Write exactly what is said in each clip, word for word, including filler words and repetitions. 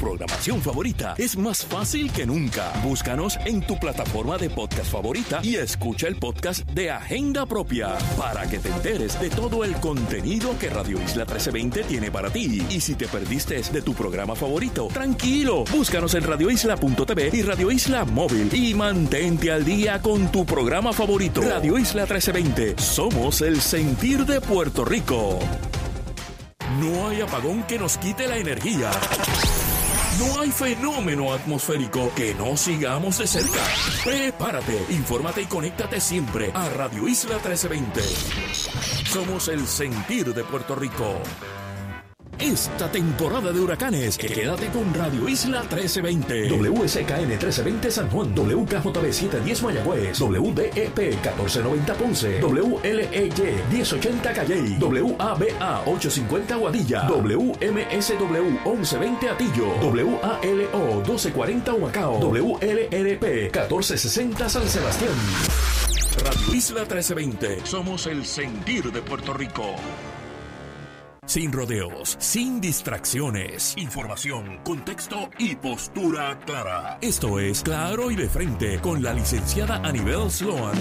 programación favorita es más fácil que nunca. Búscanos en tu plataforma de podcast favorita y escucha el podcast de Agenda Propia para que te enteres de todo el contenido que Radio Isla trece veinte tiene para ti. Y si te perdiste de tu programa favorito, tranquilo, búscanos en radio isla punto t v y Radio Isla Móvil y mantente al día con tu programa favorito. Radio Isla trece veinte, somos el sentir de Puerto Rico. No hay apagón que nos quite la energía. No hay fenómeno atmosférico que no sigamos de cerca. Prepárate, infórmate y conéctate siempre a Radio Isla trece veinte. Somos el sentir de Puerto Rico. Esta temporada de huracanes, quédate con Radio Isla trece veinte. W S K N trece veinte San Juan, W K J B setecientos diez Mayagüez, W D E P catorce noventa Ponce, W L E Y diez ochenta Calley, W A B A ochocientos cincuenta Aguadilla, W M S W once veinte Atillo, W A L O doce cuarenta Humacao, W L R P catorce sesenta San Sebastián. Radio Isla trece veinte, somos el sentir de Puerto Rico. Sin rodeos, sin distracciones, información, contexto y postura clara. Esto es Claro y de Frente con la licenciada Anibel Sloan.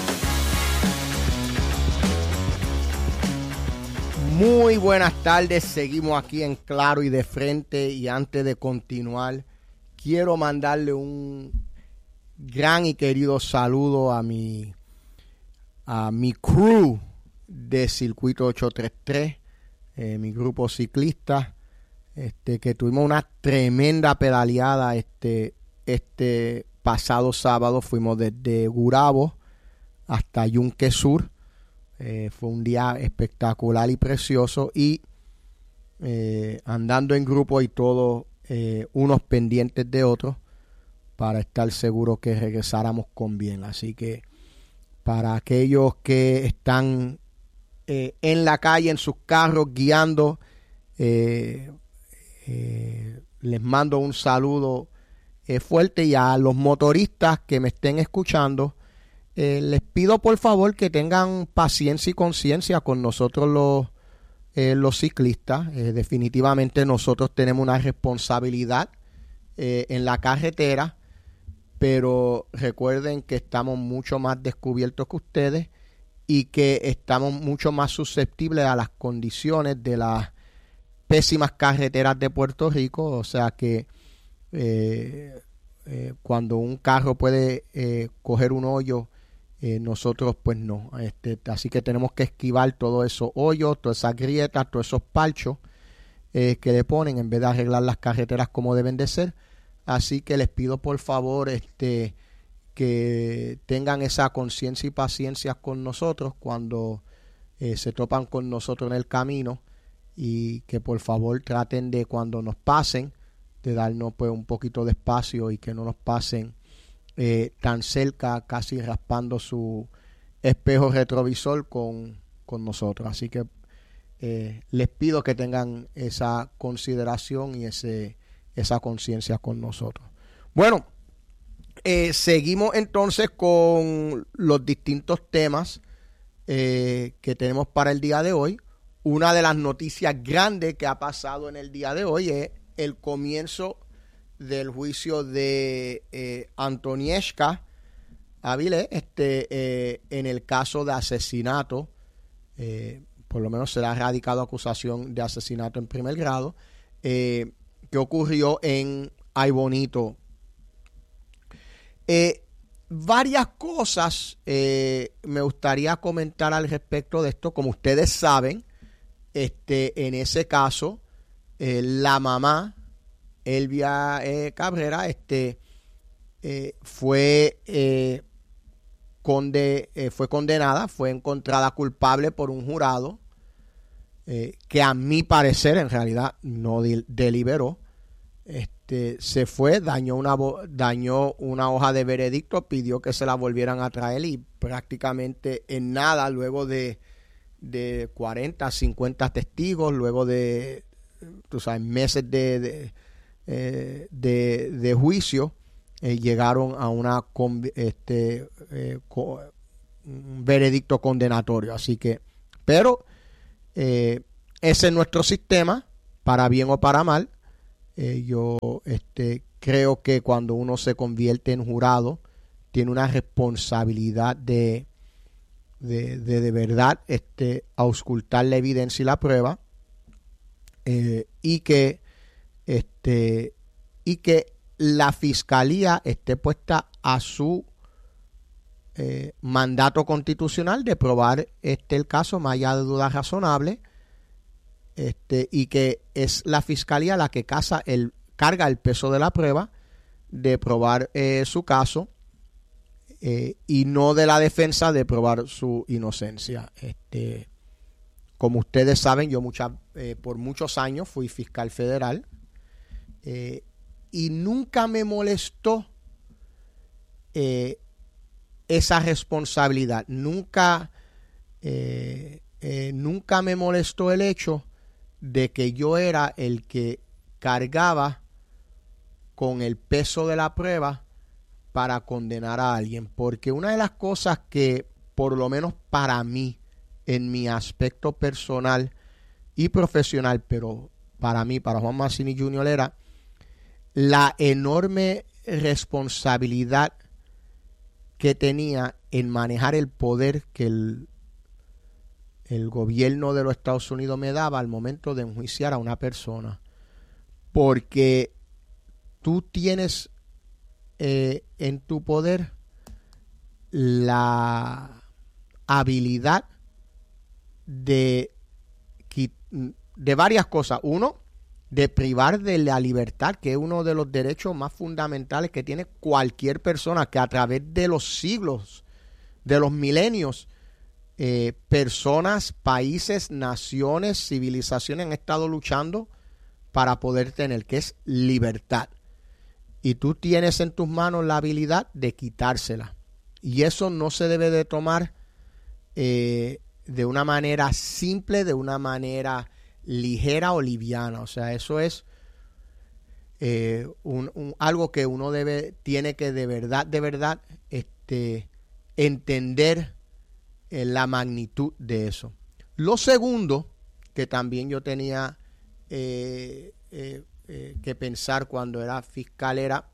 Muy buenas tardes, seguimos aquí en Claro y de Frente y antes de continuar quiero mandarle un gran y querido saludo a mi, a mi crew de Circuito ochocientos treinta y tres. Eh, mi grupo ciclista, este, que tuvimos una tremenda pedaleada este, este pasado sábado. Fuimos desde Gurabo hasta Yunque Sur. Eh, fue un día espectacular y precioso y eh, andando en grupo y todos eh, unos pendientes de otros para estar seguros que regresáramos con bien. Así que para aquellos que están Eh, en la calle, en sus carros, guiando, eh, eh, les mando un saludo eh, fuerte, y a los motoristas que me estén escuchando, eh, les pido por favor que tengan paciencia y conciencia con nosotros los, eh, los ciclistas. Eh, definitivamente nosotros tenemos una responsabilidad eh, en la carretera, pero recuerden que estamos mucho más descubiertos que ustedes y que estamos mucho más susceptibles a las condiciones de las pésimas carreteras de Puerto Rico. O sea que eh, eh, cuando un carro puede eh, coger un hoyo, eh, nosotros pues no. Este, así que tenemos que esquivar todos esos hoyos, todas esas grietas, todos esos parchos eh, que le ponen en vez de arreglar las carreteras como deben de ser. Así que les pido por favor este que tengan esa conciencia y paciencia con nosotros cuando eh, se topan con nosotros en el camino, y que por favor traten de, cuando nos pasen, de darnos pues un poquito de espacio y que no nos pasen eh, tan cerca, casi raspando su espejo retrovisor con, con nosotros. Así que eh, les pido que tengan esa consideración y ese, esa conciencia con nosotros. Bueno, Eh, seguimos entonces con los distintos temas eh, que tenemos para el día de hoy. Una de las noticias grandes que ha pasado en el día de hoy es el comienzo del juicio de eh, Antonieshka Avilés este, eh, en el caso de asesinato. Eh, por lo menos se le ha radicado acusación de asesinato en primer grado eh, que ocurrió en Ay Bonito. Eh, varias cosas eh, me gustaría comentar al respecto de esto. Como ustedes saben, este, en ese caso, eh, la mamá, Elvia eh, Cabrera, este, eh, fue, eh, conde, eh, fue condenada, fue encontrada culpable por un jurado eh, que a mi parecer en realidad no de- deliberó. Este, se fue, dañó una, dañó una hoja de veredicto, pidió que se la volvieran a traer y prácticamente en nada, luego de, de cuarenta, cincuenta testigos, luego de, tú sabes, meses de, de, eh, de, de juicio, eh, llegaron a una este, eh, un veredicto condenatorio. Así que, pero eh, ese es nuestro sistema, para bien o para mal. Eh, yo este, creo que cuando uno se convierte en jurado, tiene una responsabilidad de de, de, de verdad este, auscultar la evidencia y la prueba, eh, y que este y que la fiscalía esté puesta a su eh, mandato constitucional de probar este el caso más allá de dudas razonables, este, y que es la fiscalía la que casa el, carga el peso de la prueba de probar eh, su caso, eh, y no de la defensa de probar su inocencia. Este, como ustedes saben, yo mucha, eh, por muchos años fui fiscal federal, eh, y nunca me molestó eh, esa responsabilidad. Nunca, eh, eh, nunca me molestó el hecho de que yo era el que cargaba con el peso de la prueba para condenar a alguien. Porque una de las cosas que, por lo menos para mí, en mi aspecto personal y profesional, pero para mí, para Juan Mazzini junior, era la enorme responsabilidad que tenía en manejar el poder que el, el gobierno de los Estados Unidos me daba al momento de enjuiciar a una persona. Porque tú tienes eh, en tu poder la habilidad de, de varias cosas. Uno, de privar de la libertad, que es uno de los derechos más fundamentales que tiene cualquier persona, que a través de los siglos, de los milenios, eh, personas, países, naciones, civilizaciones han estado luchando para poder tener, que es libertad. Y tú tienes en tus manos la habilidad de quitársela. Y eso no se debe de tomar eh, de una manera simple, de una manera ligera o liviana. O sea, eso es eh, un, un, algo que uno debe, tiene que de verdad, de verdad, este, entender eh, la magnitud de eso. Lo segundo que también yo tenía eh, eh, eh, que pensar cuando era fiscal era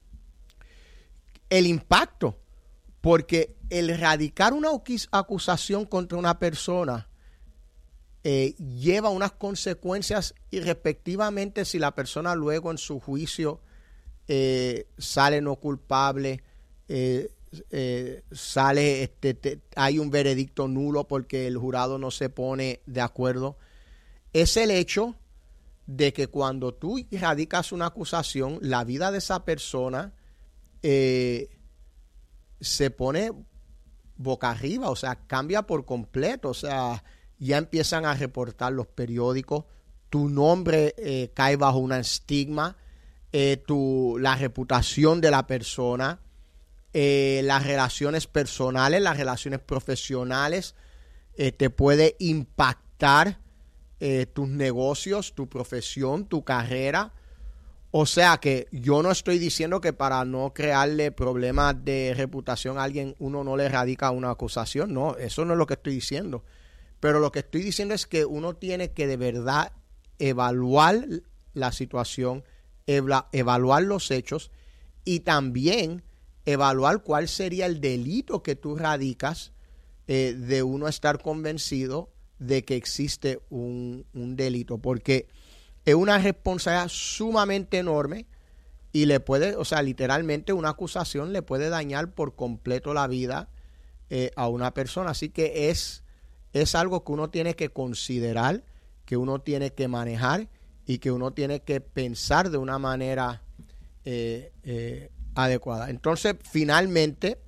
el impacto, porque el radicar una acusación contra una persona Eh, lleva unas consecuencias, y respectivamente si la persona luego en su juicio eh, sale no culpable, eh, eh, sale este, te, hay un veredicto nulo porque el jurado no se pone de acuerdo, es el hecho de que cuando tú radicas una acusación, la vida de esa persona eh, se pone boca arriba, o sea, cambia por completo. O sea, ya empiezan a reportar los periódicos, tu nombre eh, cae bajo un estigma, eh, tu, la reputación de la persona, eh, las relaciones personales, las relaciones profesionales, eh, te puede impactar eh, tus negocios, tu profesión, tu carrera. O sea que yo no estoy diciendo que para no crearle problemas de reputación a alguien uno no le radica una acusación, no, eso no es lo que estoy diciendo. Pero lo que estoy diciendo es que uno tiene que de verdad evaluar la situación, eva- evaluar los hechos y también evaluar cuál sería el delito que tú radicas eh, de uno estar convencido de que existe un, un delito. Porque es una responsabilidad sumamente enorme y le puede, o sea, literalmente una acusación le puede dañar por completo la vida eh, a una persona. Así que es... Es algo que uno tiene que considerar, que uno tiene que manejar y que uno tiene que pensar de una manera eh, eh, adecuada. Entonces, finalmente,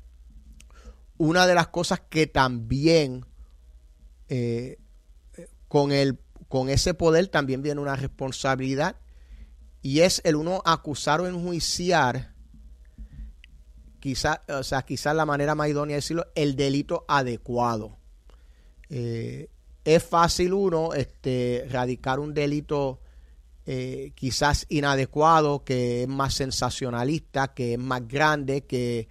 una de las cosas que también eh, con, el, con ese poder también viene una responsabilidad, y es el uno acusar o enjuiciar, quizás, o sea, quizás la manera más idónea de decirlo, el delito adecuado. Eh, es fácil uno este, radicar un delito eh, quizás inadecuado, que es más sensacionalista, que es más grande, que,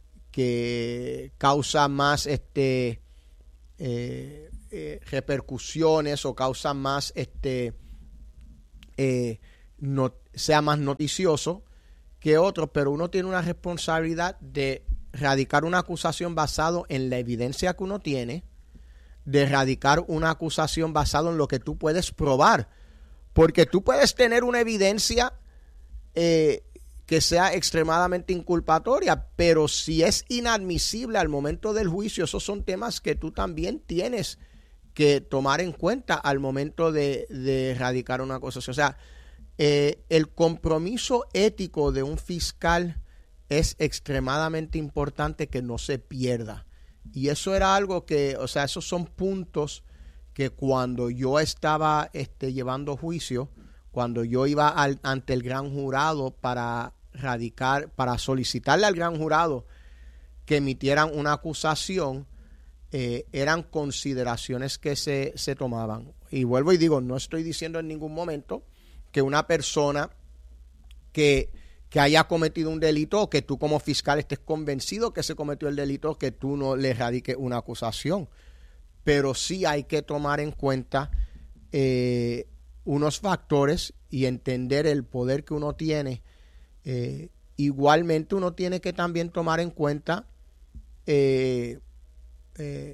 que causa más este, eh, eh, repercusiones o causa más este, eh, no, sea más noticioso que otros, pero uno tiene una responsabilidad de radicar una acusación basado en la evidencia que uno tiene, de radicar una acusación basado en lo que tú puedes probar, porque tú puedes tener una evidencia eh, que sea extremadamente inculpatoria, pero si es inadmisible al momento del juicio, esos son temas que tú también tienes que tomar en cuenta al momento de, de radicar una acusación. O sea, eh, el compromiso ético de un fiscal es extremadamente importante que no se pierda. Y eso era algo que, o sea, esos son puntos que cuando yo estaba este, llevando juicio, cuando yo iba al, ante el gran jurado para radicar, para solicitarle al gran jurado que emitieran una acusación, eh, eran consideraciones que se, se tomaban. Y vuelvo y digo, no estoy diciendo en ningún momento que una persona que, que haya cometido un delito o que tú como fiscal estés convencido que se cometió el delito, que tú no le radiques una acusación. Pero sí hay que tomar en cuenta eh, unos factores y entender el poder que uno tiene. Eh, igualmente uno tiene que también tomar en cuenta eh, eh,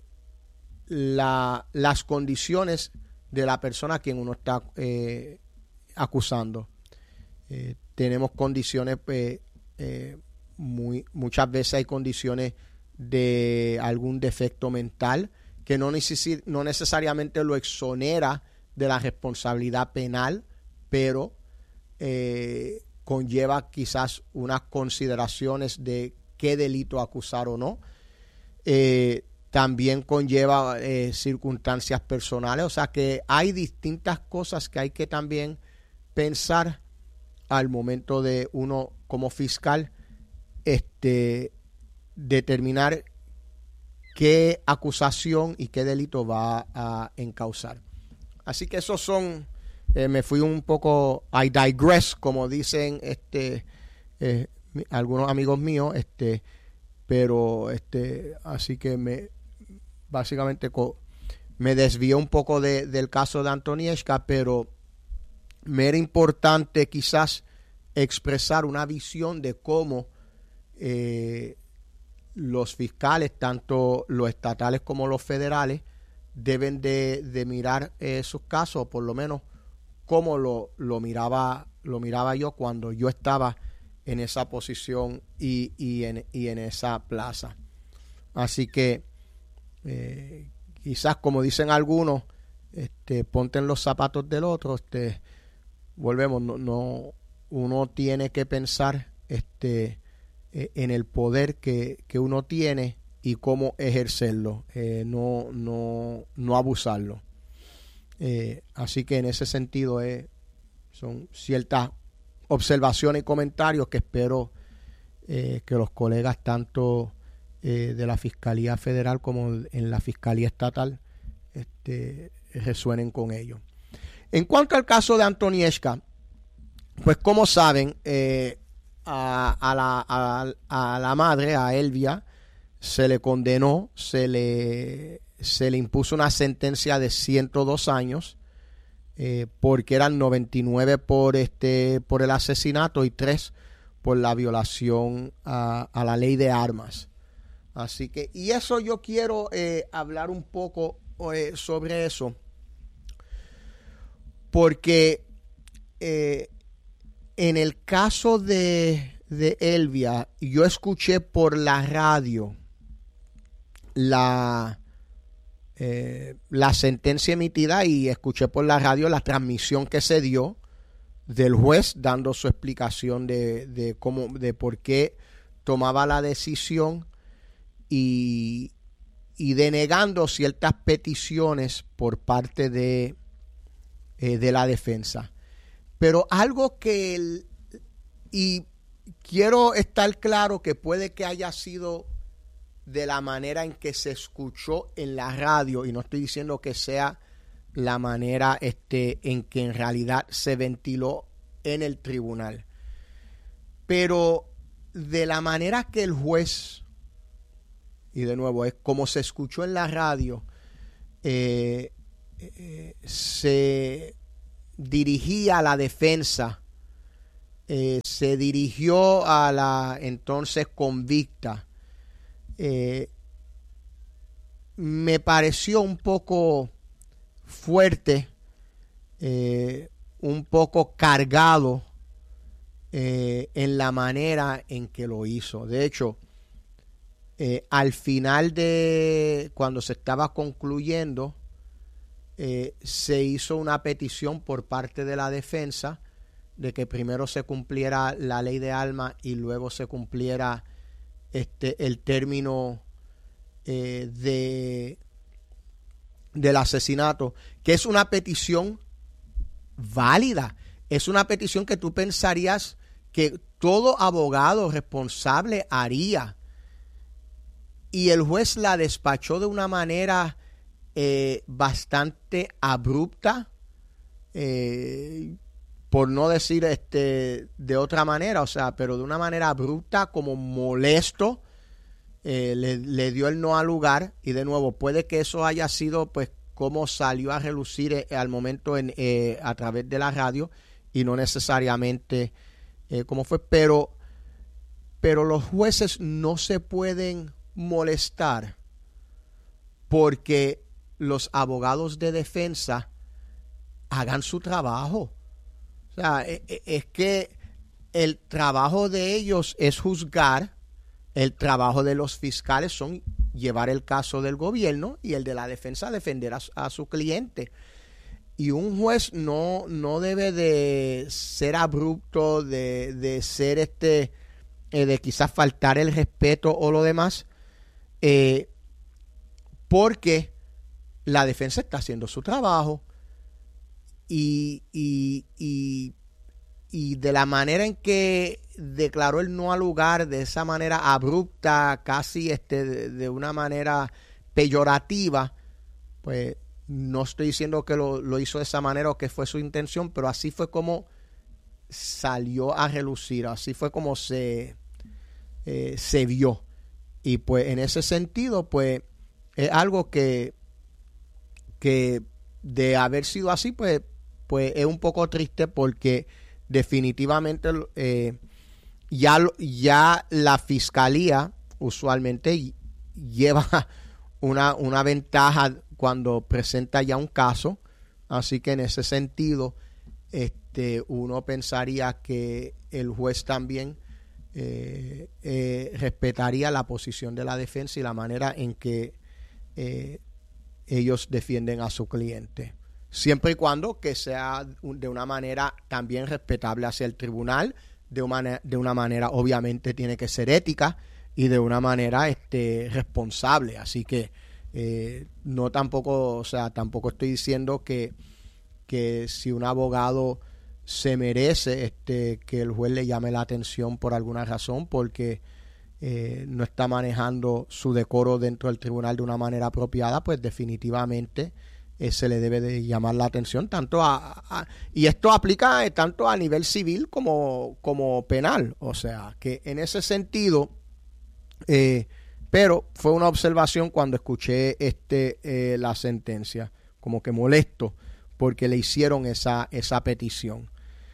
la, las condiciones de la persona a quien uno está eh, acusando. Eh, tenemos condiciones, eh, eh, muy, muchas veces hay condiciones de algún defecto mental que no, neces- no necesariamente lo exonera de la responsabilidad penal, pero eh, conlleva quizás unas consideraciones de qué delito acusar o no. Eh, también conlleva eh, circunstancias personales, o sea que hay distintas cosas que hay que también pensar al momento de uno como fiscal este, determinar qué acusación y qué delito va a encauzar. Así que esos son, eh, me fui un poco, I digress, como dicen este eh, algunos amigos míos, este, pero este, así que me básicamente co, me desvió un poco de, del caso de Antonieshka, pero me era importante quizás expresar una visión de cómo eh, los fiscales, tanto los estatales como los federales, deben de, de mirar esos casos, o por lo menos cómo lo, lo miraba lo miraba yo cuando yo estaba en esa posición y, y, en, y en esa plaza. Así que eh, quizás, como dicen algunos, este, ponte en los zapatos del otro. Este, volvemos, no, no uno tiene que pensar este, eh, en el poder que, que uno tiene y cómo ejercerlo, eh, no, no, no abusarlo. Eh, así que en ese sentido eh, son ciertas observaciones y comentarios que espero eh, que los colegas tanto eh, de la Fiscalía Federal como en la Fiscalía Estatal este, resuenen con ello. En cuanto al caso de Antonieshka, pues como saben, eh, a, a, la, a, a la madre, a Elvia, se le condenó, se le, se le impuso una sentencia de ciento dos años, eh, porque eran noventa y nueve por, este, por el asesinato y tres por la violación a, a la ley de armas. Así que, y eso yo quiero eh, hablar un poco eh, sobre eso, porque eh, en el caso de, de Elvia, yo escuché por la radio la, eh, la sentencia emitida y escuché por la radio la transmisión que se dio del juez dando su explicación de, de cómo, de por qué tomaba la decisión y, y denegando ciertas peticiones por parte de, eh, de la defensa. Pero algo que el, y quiero estar claro que puede que haya sido de la manera en que se escuchó en la radio, y no estoy diciendo que sea la manera este, en que en realidad se ventiló en el tribunal, pero de la manera que el juez, y de nuevo es como se escuchó en la radio, eh, eh, se dirigía a la defensa eh, se dirigió a la entonces convicta. Eh, me pareció un poco fuerte, eh, un poco cargado eh, en la manera en que lo hizo. De hecho, eh, al final de cuando se estaba concluyendo, eh, se hizo una petición por parte de la defensa de que primero se cumpliera la ley de armas y luego se cumpliera este el término eh, de del asesinato, que es una petición válida, es una petición que tú pensarías que todo abogado responsable haría, y el juez la despachó de una manera eh, bastante abrupta, eh, por no decir este de otra manera, o sea, pero de una manera abrupta, como molesto, eh, le, le dio el no al lugar. Y de nuevo, puede que eso haya sido pues como salió a relucir eh, al momento en, eh, a través de la radio, y no necesariamente eh, como fue, pero, pero los jueces no se pueden molestar porque los abogados de defensa hagan su trabajo. O sea, es que el trabajo de ellos es juzgar, el trabajo de los fiscales son llevar el caso del gobierno y el de la defensa defender a, a su cliente. Y un juez no, no debe de ser abrupto, de, de ser este, eh, de quizás faltar el respeto o lo demás, eh, porque la defensa está haciendo su trabajo. Y, y, y, y de la manera en que declaró el no al lugar, de esa manera abrupta, casi este, de, de una manera peyorativa, pues no estoy diciendo que lo, lo hizo de esa manera o que fue su intención, pero así fue como salió a relucir, así fue como se, eh, se vio. Y pues en ese sentido, pues es algo que, que de haber sido así, pues pues es un poco triste, porque definitivamente eh, ya, ya la fiscalía usualmente lleva una, una ventaja cuando presenta ya un caso, así que en ese sentido este, uno pensaría que el juez también eh, eh, respetaría la posición de la defensa y la manera en que eh, ellos defienden a su cliente, siempre y cuando que sea de una manera también respetable hacia el tribunal, de una, de una manera obviamente tiene que ser ética y de una manera este, responsable. Así que eh, no tampoco, o sea, tampoco estoy diciendo que, que si un abogado se merece este, que el juez le llame la atención por alguna razón, porque eh, no está manejando su decoro dentro del tribunal de una manera apropiada, pues definitivamente Eh, se le debe de llamar la atención tanto a, a y esto aplica eh, tanto a nivel civil como, como penal, o sea que en ese sentido eh, pero fue una observación cuando escuché este eh, la sentencia, como que molesto porque le hicieron esa, esa petición.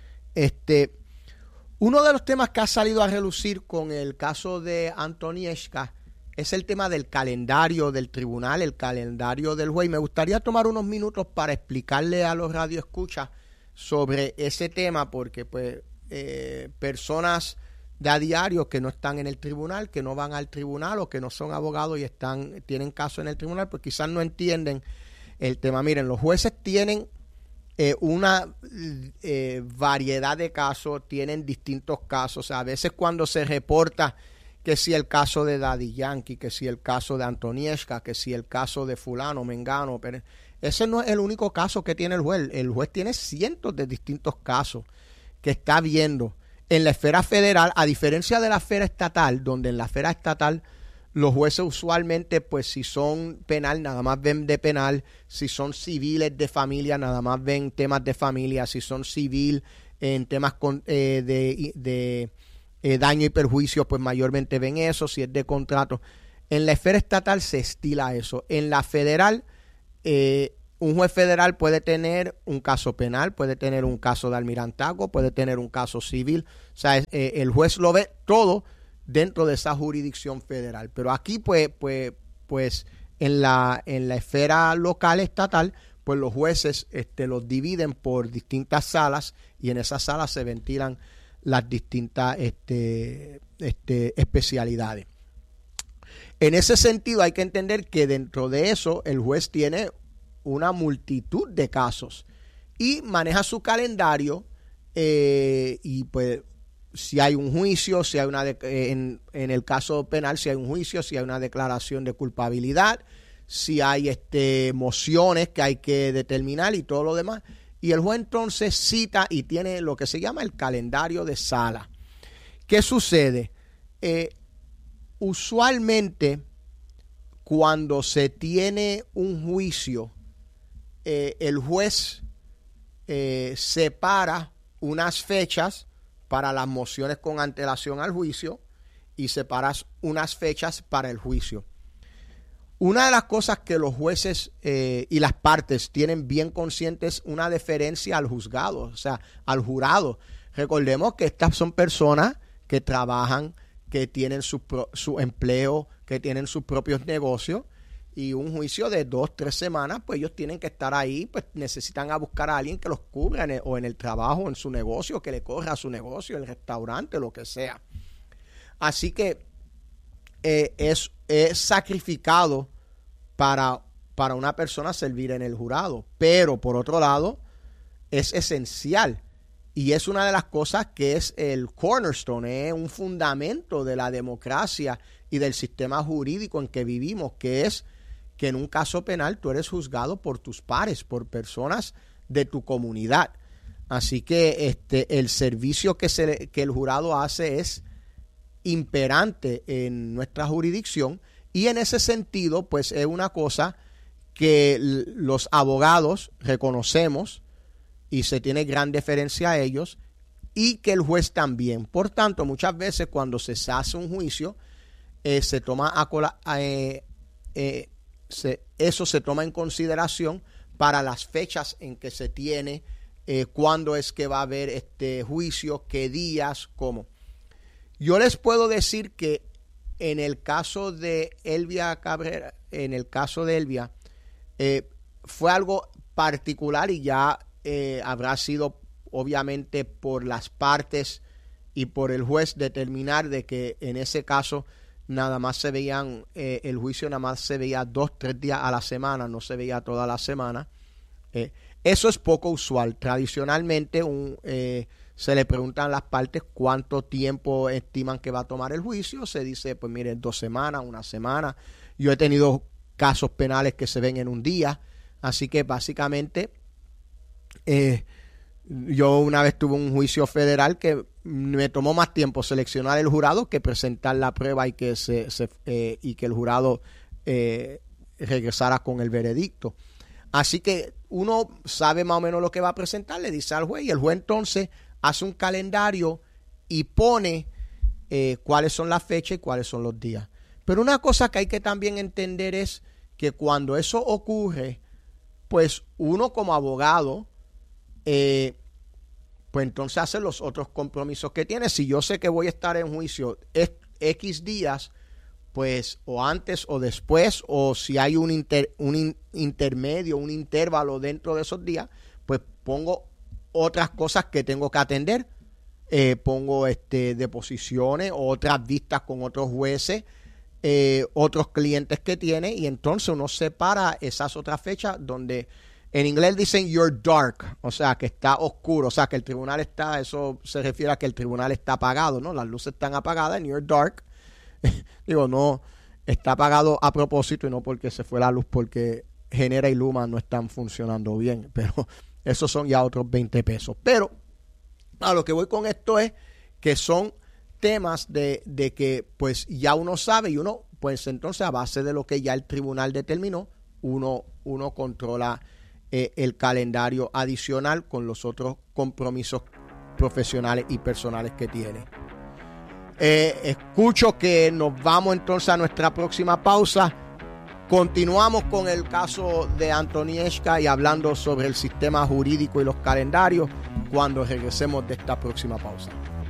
Este uno de los temas que ha salido a relucir con el caso de Antoniewska es el tema del calendario del tribunal, el calendario del juez. Me gustaría tomar unos minutos para explicarle a los radioescuchas sobre ese tema, porque pues eh, personas de a diario que no están en el tribunal, que no van al tribunal o que no son abogados y están tienen caso en el tribunal, pues quizás no entienden el tema. Miren, los jueces tienen eh, una eh, variedad de casos, tienen distintos casos. O sea, a veces cuando se reporta que si el caso de Daddy Yankee, que si el caso de Antoniewska, que si el caso de fulano, mengano, pero ese no es el único caso que tiene el juez. El juez tiene cientos de distintos casos que está viendo en la esfera federal, a diferencia de la esfera estatal, donde en la esfera estatal los jueces usualmente, pues si son penal, nada más ven de penal, si son civiles de familia, nada más ven temas de familia, si son civil en temas con, eh, de... de Eh, daño y perjuicio, pues mayormente ven eso, si es de contrato. En la esfera estatal se estila eso. En la federal, eh, un juez federal puede tener un caso penal, puede tener un caso de almirantazgo, puede tener un caso civil. O sea, eh, el juez lo ve todo dentro de esa jurisdicción federal. Pero aquí, pues, pues, pues en la, en la esfera local estatal, pues los jueces este, los dividen por distintas salas y en esas salas se ventilan las distintas este, este, especialidades. En ese sentido hay que entender que dentro de eso el juez tiene una multitud de casos y maneja su calendario eh, y pues si hay un juicio, si hay una de, en, en el caso penal, si hay un juicio, si hay una declaración de culpabilidad, si hay este, mociones que hay que determinar y todo lo demás. Y el juez entonces cita y tiene lo que se llama el calendario de sala. ¿Qué sucede? Eh, usualmente cuando se tiene un juicio, eh, el juez eh, separa unas fechas para las mociones con antelación al juicio y separa unas fechas para el juicio. Una de las cosas que los jueces eh, y las partes tienen bien conscientes es una deferencia al juzgado, o sea, al jurado. Recordemos que estas son personas que trabajan, que tienen su, pro, su empleo, que tienen sus propios negocios, y un juicio de dos, tres semanas, pues ellos tienen que estar ahí, pues necesitan a buscar a alguien que los cubra en el, o en el trabajo, en su negocio, que le corra a su negocio, el restaurante, lo que sea. Así que eh, es, es sacrificado para, para una persona servir en el jurado, pero por otro lado es esencial. Y es una de las cosas que es el cornerstone, es un fundamento de la democracia y del sistema jurídico en que vivimos, que es que en un caso penal tú eres juzgado por tus pares, por personas de tu comunidad. Así que este, el servicio que, se, que el jurado hace es imperante en nuestra jurisdicción y en ese sentido pues es una cosa que los abogados reconocemos y se tiene gran deferencia a ellos, y que el juez también. Por tanto, muchas veces cuando se hace un juicio, eh, se toma a cola, eh, eh, se, eso se toma en consideración para las fechas en que se tiene, eh, cuándo es que va a haber este juicio, qué días, cómo. Yo les puedo decir que en el caso de Elvia Cabrera, en el caso de Elvia, eh, fue algo particular y ya Eh, habrá sido obviamente por las partes y por el juez determinar de que en ese caso nada más se veían, eh, el juicio nada más se veía dos, tres días a la semana, no se veía toda la semana. Eh, eso es poco usual. Tradicionalmente un, eh, se le preguntan a las partes cuánto tiempo estiman que va a tomar el juicio. Se dice, pues miren, dos semanas, una semana. Yo he tenido casos penales que se ven en un día. Así que básicamente Eh, yo una vez tuve un juicio federal que me tomó más tiempo seleccionar el jurado que presentar la prueba y que se, se eh, y que el jurado eh, regresara con el veredicto. Así que uno sabe más o menos lo que va a presentar, le dice al juez y el juez entonces hace un calendario y pone eh, cuáles son las fechas y cuáles son los días. Pero una cosa que hay que también entender es que cuando eso ocurre, pues uno como abogado Eh, pues entonces hace los otros compromisos que tiene. Si yo sé que voy a estar en juicio X días, pues o antes o después, o si hay un, inter, un in, intermedio, un intervalo dentro de esos días, pues pongo otras cosas que tengo que atender. Eh, pongo este, deposiciones, otras vistas con otros jueces, eh, otros clientes que tiene, y entonces uno separa esas otras fechas donde en inglés dicen you're dark, o sea, que está oscuro, o sea, que el tribunal está, eso se refiere a que el tribunal está apagado, ¿no? Las luces están apagadas and you're dark. Digo, no, está apagado a propósito y no porque se fue la luz, porque Genera y Luma no están funcionando bien, pero esos son ya otros veinte pesos. Pero a lo que voy con esto es que son temas de, de que pues ya uno sabe y uno, pues entonces a base de lo que ya el tribunal determinó, uno, uno controla Eh, el calendario adicional con los otros compromisos profesionales y personales que tiene. Eh, escucho que nos vamos entonces a nuestra próxima pausa. Continuamos con el caso de Antonieshka y hablando sobre el sistema jurídico y los calendarios cuando regresemos de esta próxima pausa.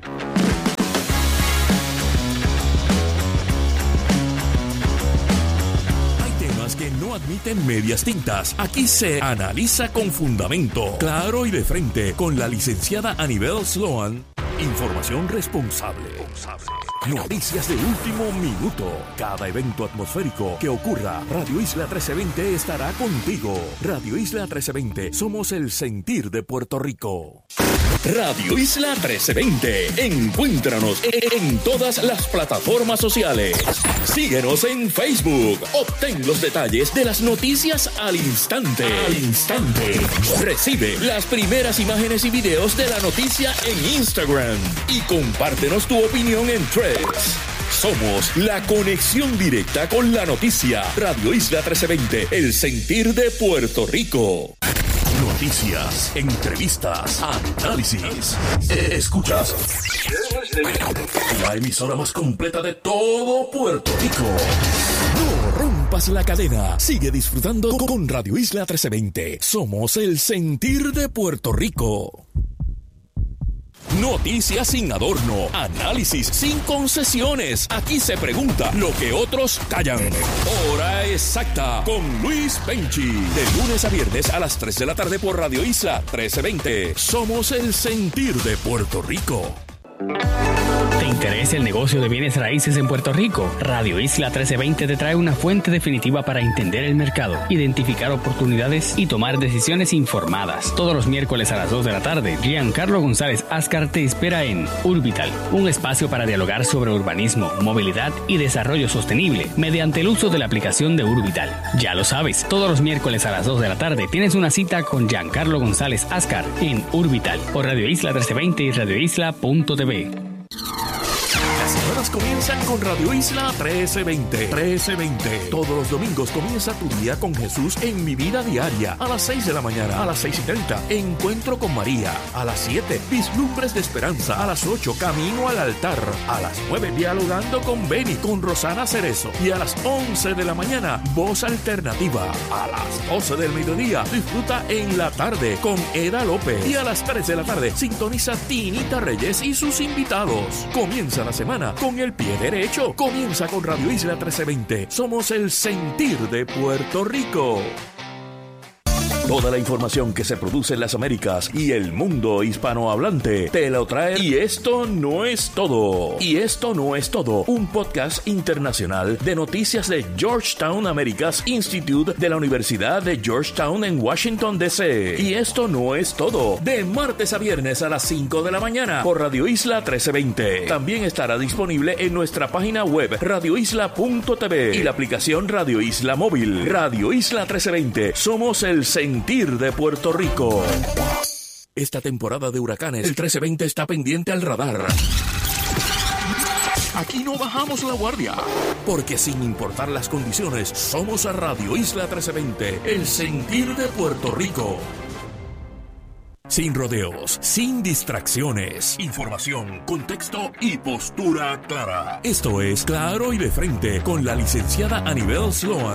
Hay temas que no admiten medias tintas. Aquí se analiza con fundamento, claro y de frente, con la licenciada Anibel Sloan. Información responsable. Noticias de último minuto. Cada evento atmosférico que ocurra, Radio Isla trece veinte estará contigo. Radio Isla trece veinte, somos el sentir de Puerto Rico. Radio Isla trece veinte. Encuéntranos en todas las plataformas sociales. Síguenos en Facebook. Obtén los detalles de las noticias al instante. Al instante. Recibe las primeras imágenes y videos de la noticia en Instagram. Y compártenos tu opinión en Threads. Somos la conexión directa con la noticia. Radio Isla trece veinte, el sentir de Puerto Rico. Noticias, entrevistas, análisis. Escuchas la emisora más completa de todo Puerto Rico. No rompas la cadena. Sigue disfrutando con Radio Isla trece veinte. Somos el sentir de Puerto Rico. Noticias sin adorno, análisis sin concesiones. Aquí se pregunta lo que otros callan. Hora exacta con Luis Penchi. De lunes a viernes a las tres de la tarde por Radio Isla trece veinte. Somos el sentir de Puerto Rico. ¿Te interesa el negocio de bienes raíces en Puerto Rico? Radio Isla trece veinte te trae una fuente definitiva para entender el mercado, identificar oportunidades y tomar decisiones informadas. Todos los miércoles a las dos de la tarde, Giancarlo González Ascar te espera en Urbital, un espacio para dialogar sobre urbanismo, movilidad y desarrollo sostenible mediante el uso de la aplicación de Urbital. Ya lo sabes, todos los miércoles a las dos de la tarde tienes una cita con Giancarlo González Ascar en Urbital por Radio Isla trece veinte y radio isla punto t v. Las semanas comienzan con Radio Isla trece veinte. trece veinte. Todos los domingos comienza tu día con Jesús en Mi Vida Diaria. A las seis de la mañana, a las seis y treinta, Encuentro con María. A las siete, Vislumbres de Esperanza. A las ocho, Camino al Altar. A las nueve, Dialogando con Beni, con Rosana Cerezo. Y a las once de la mañana, Voz Alternativa. A las doce del mediodía, disfruta En la Tarde con Eda López. Y a las tres de la tarde, sintoniza Tinita Reyes y sus invitados. Comienza la semana con el pie derecho. Comienza con Radio Isla trece veinte. Somos el sentir de Puerto Rico. Toda la información que se produce en las Américas y el mundo hispanohablante te lo trae. Y esto no es todo. Y esto no es todo. Un podcast internacional de noticias de Georgetown Americas Institute de la Universidad de Georgetown en Washington, D C Y esto no es todo. De martes a viernes a las cinco de la mañana por Radio Isla trece veinte. También estará disponible en nuestra página web radio isla punto t v y la aplicación Radio Isla Móvil. Radio Isla trece veinte. Somos el sentir de Puerto Rico. Esta temporada de huracanes, el trece veinte está pendiente al radar. Aquí no bajamos la guardia, porque sin importar las condiciones, somos a Radio Isla trece veinte, el sentir de Puerto Rico. Sin rodeos, sin distracciones, información, contexto y postura clara. Esto es Claro y de Frente con la licenciada Anibel Sloan.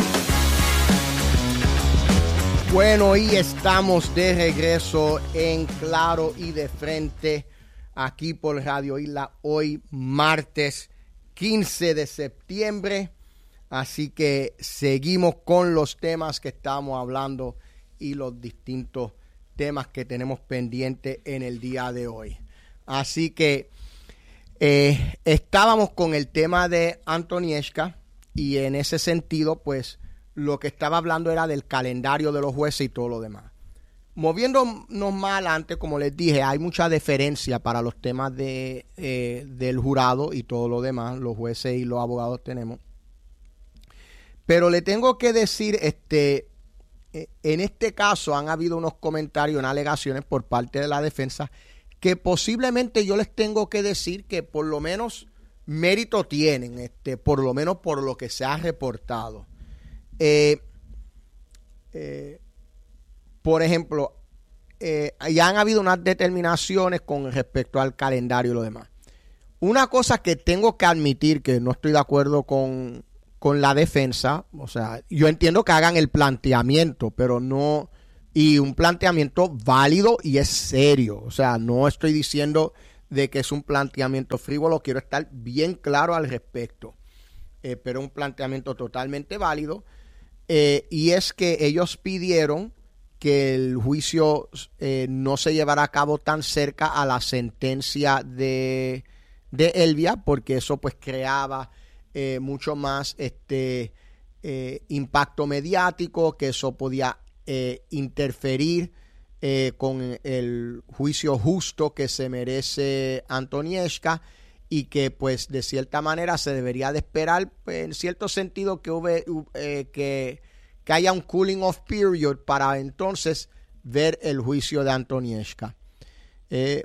Bueno, y estamos de regreso en Claro y de Frente, aquí por Radio Isla, hoy martes quince de septiembre. Así que seguimos con los temas que estamos hablando y los distintos temas que tenemos pendientes en el día de hoy. Así que eh, estábamos con el tema de Antonieshka y en ese sentido, pues, lo que estaba hablando era del calendario de los jueces y todo lo demás. Moviéndonos más adelante, como les dije, hay mucha deferencia para los temas de, eh, del jurado y todo lo demás. Los jueces y los abogados tenemos. Pero le tengo que decir, este, eh, en este caso han habido unos comentarios, unas alegaciones por parte de la defensa que posiblemente yo les tengo que decir que por lo menos mérito tienen, este, por lo menos por lo que se ha reportado. Eh, eh, por ejemplo, eh, ya han habido unas determinaciones con respecto al calendario y lo demás. Una cosa que tengo que admitir que no estoy de acuerdo con, con la defensa. O sea, yo entiendo que hagan el planteamiento, pero no, y un planteamiento válido y es serio. O sea, no estoy diciendo de que es un planteamiento frívolo, quiero estar bien claro al respecto. Eh, pero un planteamiento totalmente válido. Eh, y es que ellos pidieron que el juicio eh, no se llevara a cabo tan cerca a la sentencia de, de Elvia, porque eso pues creaba eh, mucho más este eh, impacto mediático, que eso podía eh, interferir eh, con el juicio justo que se merece Antonieshka, y que pues de cierta manera se debería de esperar, pues, en cierto sentido, que, hube, eh, que, que haya un cooling off period para entonces ver el juicio de Antonieshka. Eh,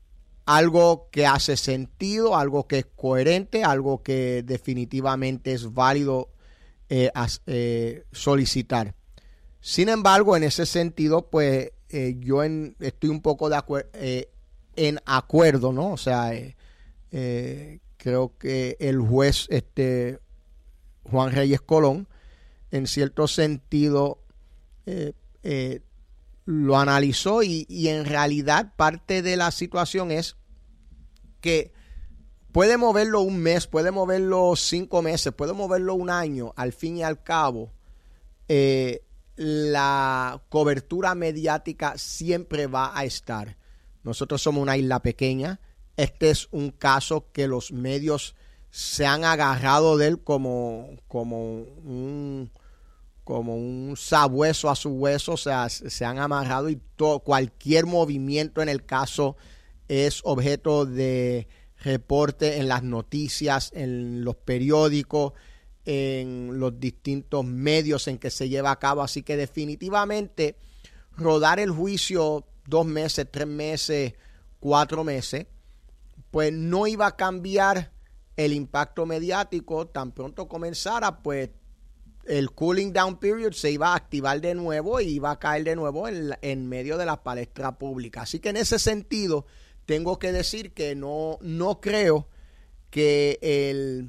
algo que hace sentido, algo que es coherente, algo que definitivamente es válido eh, as, eh, solicitar. Sin embargo, en ese sentido, pues eh, yo en, estoy un poco de acuer- eh, en acuerdo, ¿no? O sea, eh, Eh, creo que el juez este, Juan Reyes Colón, en cierto sentido, eh, eh, lo analizó y, y en realidad parte de la situación es que puede moverlo un mes, puede moverlo cinco meses, puede moverlo un año. Al fin y al cabo, eh, la cobertura mediática siempre va a estar. Nosotros somos una isla pequeña. Este es un caso que los medios se han agarrado de él como, como, un, como un sabueso a su hueso, o sea, se han amarrado y todo, cualquier movimiento en el caso es objeto de reporte en las noticias, en los periódicos, en los distintos medios en que se lleva a cabo. Así que definitivamente rodar el juicio dos meses, tres meses, cuatro meses, pues no iba a cambiar el impacto mediático. Tan pronto comenzara, pues el cooling down period se iba a activar de nuevo y iba a caer de nuevo en, en medio de la palestra pública. Así que en ese sentido tengo que decir que no, no creo que el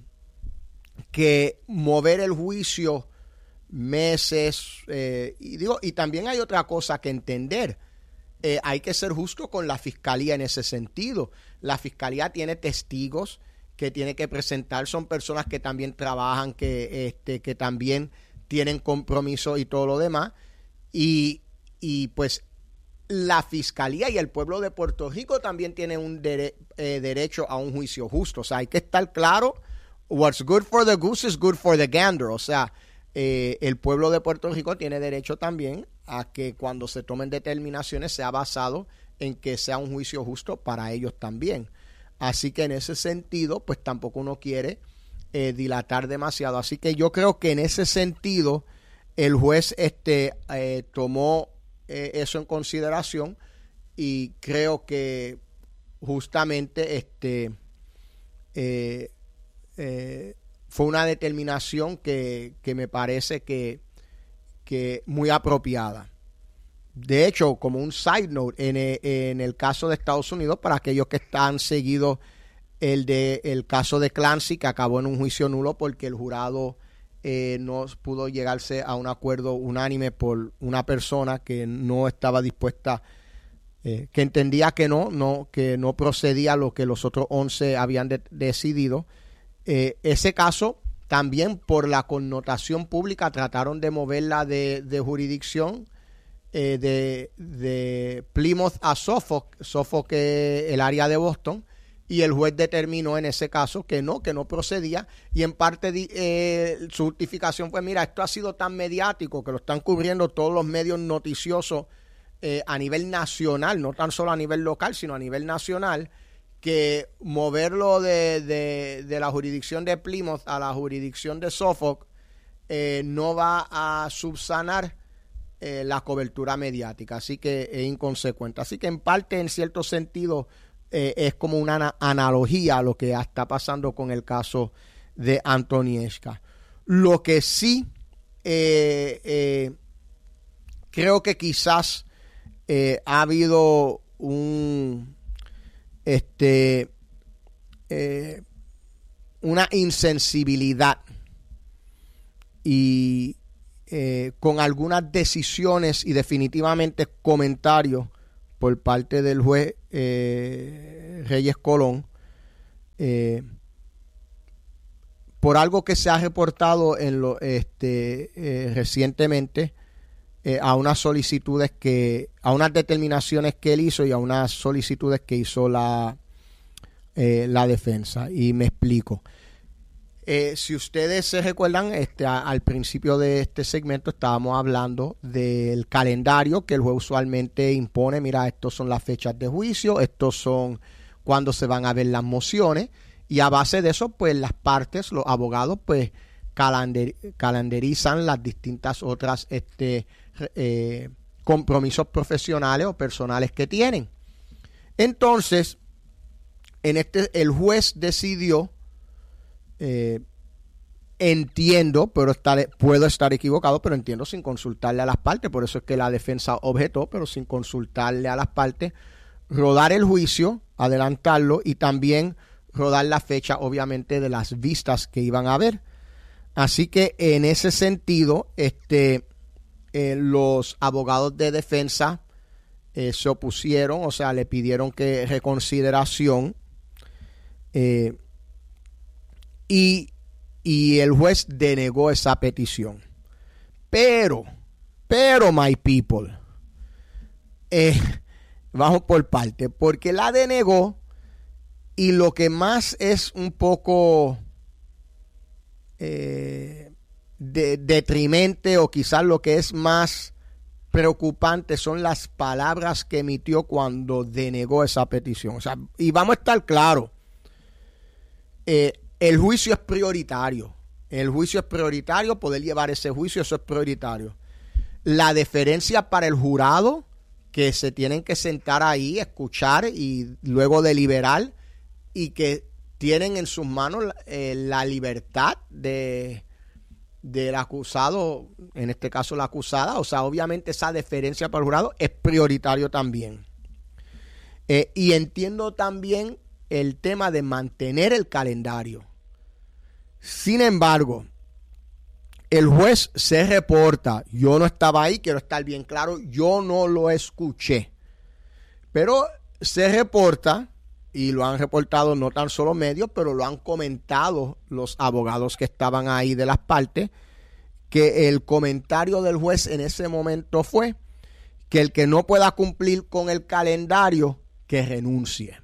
que mover el juicio meses, eh, y digo, y también hay otra cosa que entender. Eh, hay que ser justo con la fiscalía en ese sentido. La fiscalía tiene testigos que tiene que presentar, son personas que también trabajan, que, este, que también tienen compromiso y todo lo demás. Y, y pues la fiscalía y el pueblo de Puerto Rico también tienen un dere- eh, derecho a un juicio justo. O sea, hay que estar claro, what's good for the goose is good for the gander. O sea, eh, el pueblo de Puerto Rico tiene derecho también a que cuando se tomen determinaciones sea basado en que sea un juicio justo para ellos también. Así que en ese sentido, pues tampoco uno quiere eh, dilatar demasiado. Así que yo creo que en ese sentido el juez este, eh, tomó eh, eso en consideración, y creo que justamente este eh, eh, fue una determinación que, que me parece que que muy apropiada. De hecho, como un side note, en el, en el caso de Estados Unidos, para aquellos que están seguidos el de el caso de Clancy, que acabó en un juicio nulo porque el jurado eh, no pudo llegarse a un acuerdo unánime por una persona que no estaba dispuesta, eh, que entendía que no, no, que no procedía lo que los otros once habían de, decidido. Eh, ese caso también, por la connotación pública, trataron de moverla de, de jurisdicción eh, de, de Plymouth a Suffolk, Suffolk es el área de Boston, y el juez determinó en ese caso que no, que no procedía, y en parte eh, su justificación fue: mira, esto ha sido tan mediático que lo están cubriendo todos los medios noticiosos eh, a nivel nacional, no tan solo a nivel local, sino a nivel nacional, que moverlo de, de, de la jurisdicción de Plymouth a la jurisdicción de Suffolk eh, no va a subsanar eh, la cobertura mediática. Así que es inconsecuente. Así que en parte, en cierto sentido, eh, es como una ana- analogía a lo que está pasando con el caso de Antonieshka. Lo que sí eh, eh, creo que quizás eh, ha habido un... Este, eh, una insensibilidad y eh, con algunas decisiones y definitivamente comentarios por parte del juez eh, Reyes Colón, eh, por algo que se ha reportado en lo, este, eh, recientemente eh, a unas solicitudes que, a unas determinaciones que él hizo y a unas solicitudes que hizo la, eh, la defensa. Y me explico. Eh, si ustedes se recuerdan, este, a, al principio de este segmento estábamos hablando del calendario que el juez usualmente impone. Mira, estos son las fechas de juicio, estos son cuando se van a ver las mociones. Y a base de eso, pues las partes, los abogados, pues calander, calendarizan las distintas otras este, eh, compromisos profesionales o personales que tienen. Entonces, en este, el juez decidió, eh, entiendo, pero estar, puedo estar equivocado, pero entiendo sin consultarle a las partes, por eso es que la defensa objetó, pero sin consultarle a las partes, rodar el juicio, adelantarlo y también rodar la fecha, obviamente, de las vistas que iban a haber. Así que en ese sentido, este, eh, los abogados de defensa eh, se opusieron, o sea, le pidieron que reconsideración eh, y, y el juez denegó esa petición. Pero, pero, my people, eh, vamos por parte, porque la denegó. Y lo que más es un poco eh, de, detrimente o quizás lo que es más preocupante son las palabras que emitió cuando denegó esa petición. O sea, y vamos a estar claros, eh, el juicio es prioritario. El juicio es prioritario, poder llevar ese juicio, eso es prioritario. La deferencia para el jurado, que se tienen que sentar ahí, escuchar y luego deliberar, y que tienen en sus manos eh, la libertad de del acusado, en este caso la acusada, o sea, obviamente esa deferencia para el jurado es prioritario también. Eh, y entiendo también el tema de mantener el calendario. Sin embargo, el juez se reporta, yo no estaba ahí, quiero estar bien claro, yo no lo escuché, pero se reporta, y lo han reportado no tan solo medios, pero lo han comentado los abogados que estaban ahí de las partes, que el comentario del juez en ese momento fue que el que no pueda cumplir con el calendario, que renuncie.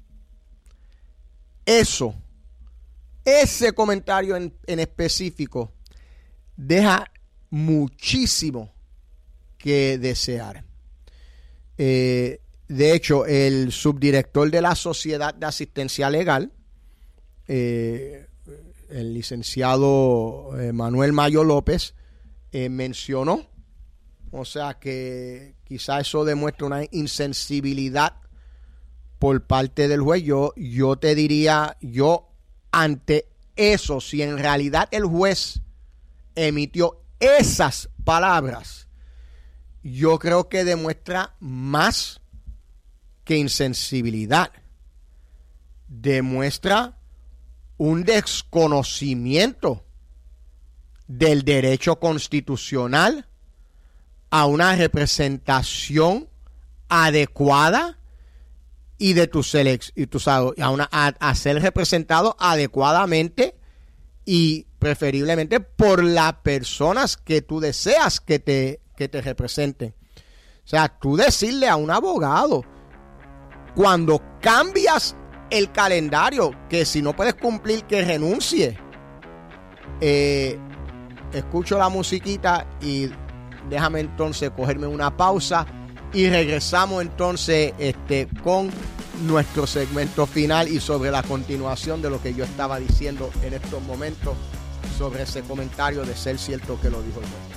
Eso, ese comentario en, en específico, deja muchísimo que desear. Eh, De hecho, el subdirector de la Sociedad de Asistencia Legal, eh, el licenciado eh, Manuel Mayo López, eh, mencionó, o sea que quizá eso demuestra una insensibilidad por parte del juez. Yo, yo te diría, yo ante eso, si en realidad el juez emitió esas palabras, yo creo que demuestra más que insensibilidad, demuestra un desconocimiento del derecho constitucional a una representación adecuada y de tu selección, a, una, a, a ser representado adecuadamente y preferiblemente por las personas que tú deseas que te, que te representen. O sea, tú decirle a un abogado, cuando cambias el calendario, que si no puedes cumplir, que renuncie. Eh, escucho la musiquita y déjame entonces cogerme una pausa y regresamos entonces este, con nuestro segmento final y sobre la continuación de lo que yo estaba diciendo en estos momentos sobre ese comentario de ser cierto que lo dijo el juez.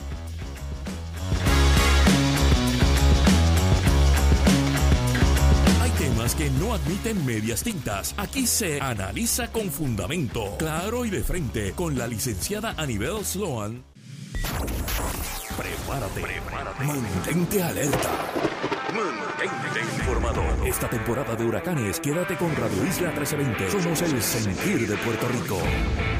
Temas que no admiten medias tintas. Aquí se analiza con fundamento, claro y de frente, con la licenciada Anibel Sloan. Prepárate, prepárate. Mantente alerta. Mantente informado. Esta temporada de huracanes, quédate con Radio Isla trece veinte. Somos el sentir de Puerto Rico.